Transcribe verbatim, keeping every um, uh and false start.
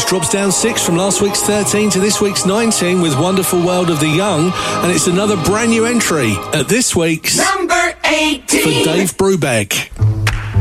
drops down six from last week's thirteen to this week's nineteen with Wonderful World of the Young, and it's another brand new entry at this week's number eighteen for Dave Brubeck.